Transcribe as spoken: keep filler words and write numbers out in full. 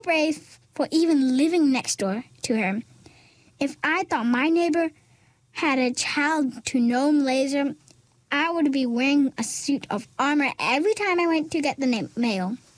brave for even living next door to her. If I thought my neighbor had a child to gnome laser, I would be wearing a suit of armor every time I went to get the na- mail.